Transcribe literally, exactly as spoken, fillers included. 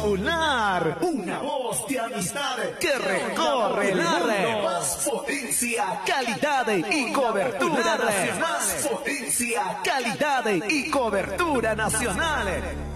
popular, una voz de amistad que recorre el mundo. Más potencia, calidad y cobertura nacional. Más potencia, calidad y cobertura nacional.